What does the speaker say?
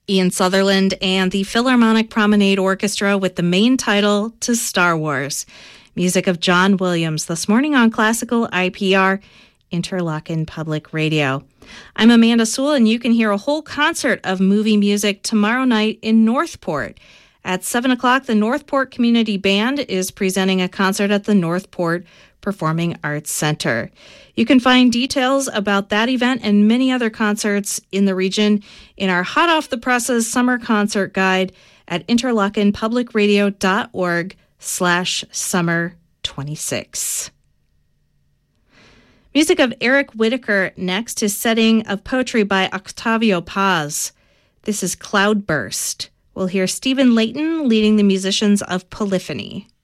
Ian Sutherland and the Philharmonic Promenade Orchestra with the main title to Star Wars. Music of John Williams this morning on Classical IPR, Interlochen Public Radio. I'm Amanda Sewell, and you can hear a whole concert of movie music tomorrow night in Northport. At 7 o'clock, the Northport Community Band is presenting a concert at the Northport Performing Arts Center. You can find details about that event and many other concerts in the region in our Hot Off the Presses Summer Concert Guide at interlochenpublicradio.org/summer26. Music of Eric Whitaker next is Setting of Poetry by Octavio Paz. This is Cloudburst. We'll hear Stephen Layton leading the musicians of Polyphony.